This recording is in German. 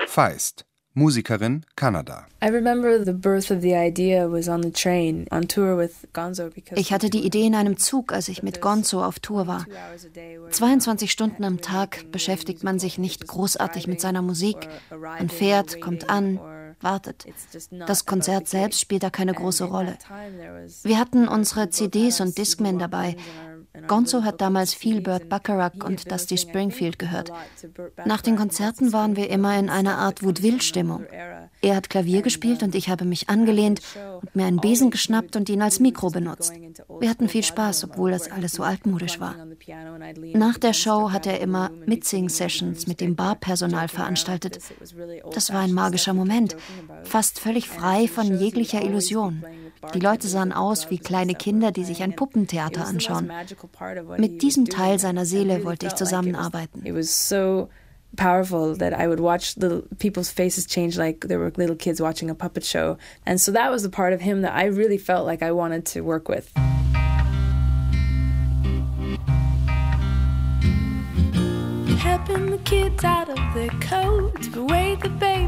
Feist, Musikerin, Kanada. Ich hatte die Idee in einem Zug, als ich mit Gonzo auf Tour war. 22 Stunden am Tag beschäftigt man sich nicht großartig mit seiner Musik. Man fährt, kommt an, wartet. Das Konzert selbst spielt da keine große Rolle. Wir hatten unsere CDs und Discmen dabei. Gonzo hat damals viel Burt Bacharach und Dusty Springfield gehört. Nach den Konzerten waren wir immer in einer Art Vaudeville-Stimmung. Er hat Klavier gespielt und ich habe mich angelehnt und mir einen Besen geschnappt und ihn als Mikro benutzt. Wir hatten viel Spaß, obwohl das alles so altmodisch war. Nach der Show hat er immer Mitsing-Sessions mit dem Barpersonal veranstaltet. Das war ein magischer Moment, fast völlig frei von jeglicher Illusion. Die Leute sahen aus wie kleine Kinder, die sich ein Puppentheater anschauen. Mit diesem Teil seiner Seele wollte ich zusammenarbeiten. Powerful that I would watch the people's faces change like they were little kids watching a puppet show. And so that was the part of him that I really felt like I wanted to work with. Helping the kids out of their coats, but wait, the baby